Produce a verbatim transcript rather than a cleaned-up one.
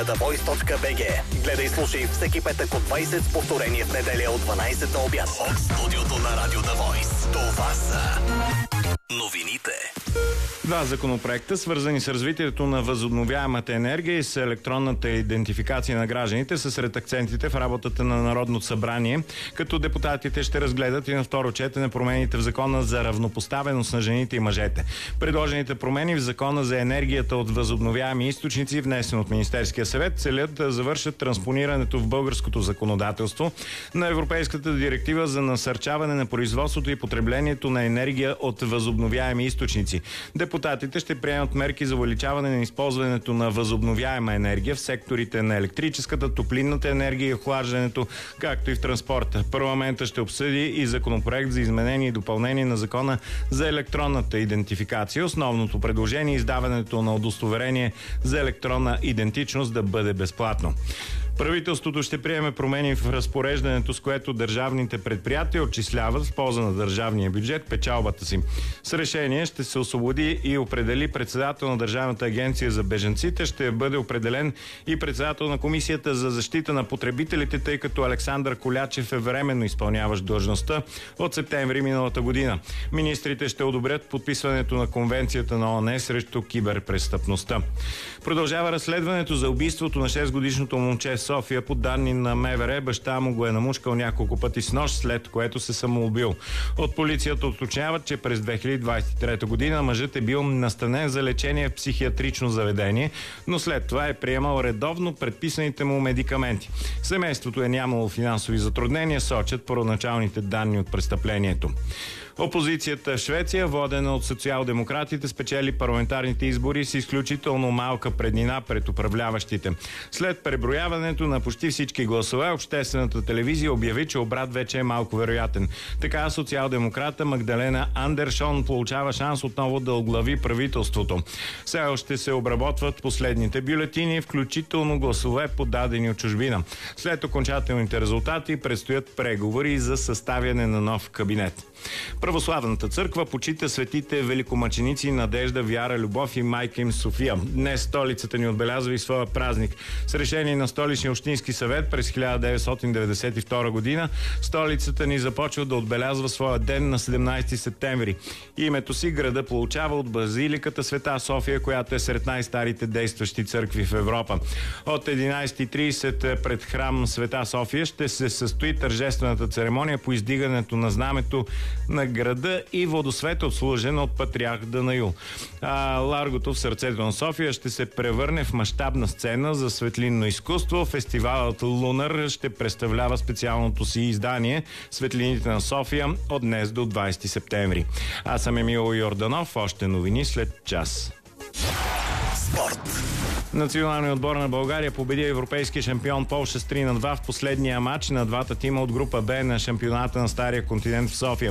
The Voice точка би джи. Гледай и слушай всеки петък от двайсет с повторение в неделя от дванайсет на обяд. От студиото на Радио The Voice. Това са новините. Два законопроекта, свързани с развитието на възобновяемата енергия и с електронната идентификация на гражданите, са сред акцентите в работата на Народното събрание, като депутатите ще разгледат и на второ четене промените в Закона за равнопоставеност на жените и мъжете. Предложените промени в Закона за енергията от възобновяеми източници, внесен от Министерския съвет, целят да завършат транспонирането в българското законодателство на Европейската директива за насърчаване на производството и потреблението на енергия от възобновяеми източници. Депутатите ще приемат мерки за увеличаване на използването на възобновяема енергия в секторите на електрическата, топлинната енергия и охлаждането, както и в транспорта. Парламентът ще обсъди и законопроект за изменение и допълнение на Закона за електронната идентификация. Основното предложение е издаването на удостоверение за електронна идентичност да бъде безплатно. Правителството ще приеме промени в разпореждането, с което държавните предприятия отчисляват в полза на държавния бюджет печалбата си. С решение ще се освободи и определи председател на Държавната агенция за бежанците. Ще бъде определен и председател на Комисията за защита на потребителите, тъй като Александър Колячев е временно изпълняващ длъжността от септември миналата година. Министрите ще одобрят подписването на Конвенцията на ООН срещу киберпрестъпността. Продължава разследването за убийството на шестгодишното момче в София. По данни на МВР, баща му го е намушкал няколко пъти с нож, след което се самоубил. От полицията уточняват, че през две хиляди двадесет и трета година мъжът е бил настанен за лечение в психиатрично заведение, но след това е приемал редовно предписаните му медикаменти. Семейството е нямало финансови затруднения, сочат първоначалните данни от престъплението. Опозицията в Швеция, водена от социал-демократите, спечели парламентарните избори с изключително малка преднина пред управляващите. След преброяването на почти всички гласове, обществената телевизия обяви, че обрат вече е малко вероятен. Така социал-демократа Магдалена Андершон получава шанс отново да оглави правителството. Все още се обработват последните бюлетини, включително гласове подадени от чужбина. След окончателните резултати предстоят преговори за съставяне на нов кабинет. Православната църква почита светите великомъченици Надежда, Вяра, Любов и майка им София. Днес столицата ни отбелязва и своя празник. С решение на Столичния общински съвет през хиляда деветстотин деветдесет и втора година столицата ни започва да отбелязва своя ден на седемнадесети септември. Името си града получава от базиликата Света София, която е сред най-старите действащи църкви в Европа. От единадесет и тридесет пред храм Света София ще се състои тържествената церемония по издигането на знамето на града и водосвет, отслужен от патриарх Данаил. А Ларгото в сърцето на София ще се превърне в мащабна сцена за светлинно изкуство. Фестивалът Лунар ще представлява специалното си издание Светлините на София от днес до двадесети септември. Аз съм Емил Йорданов. Още новини след час. Спорт. Националният отбор на България победи европейския шампион Полша с три на два в последния матч на двата тима от група Б на шампионата на Стария континент в София.